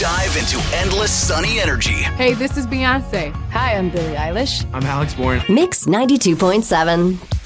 Dive into endless sunny energy. Hey, this is Beyonce. Hi, I'm Billie Eilish. I'm Alex Bourne. Mix 92.7.